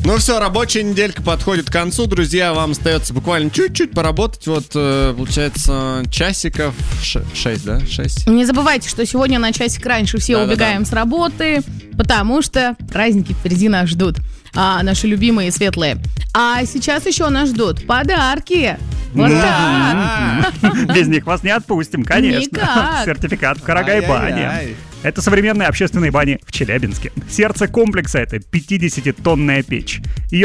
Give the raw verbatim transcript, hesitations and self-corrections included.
Ну все, рабочая неделька подходит к концу, друзья. Вам остается буквально чуть-чуть поработать. Вот, получается, часиков шесть, да? шесть. Не забывайте, что сегодня на часик раньше все да, убегаем да, да. с работы, потому что праздники впереди нас ждут. А, наши любимые светлые. А сейчас еще нас ждут подарки. Вот да. Без них вас не отпустим, конечно. Никак. Сертификат в Карагай-бане. Это современные общественные бани в Челябинске. Сердце комплекса — это пятидесятитонная печь. Ее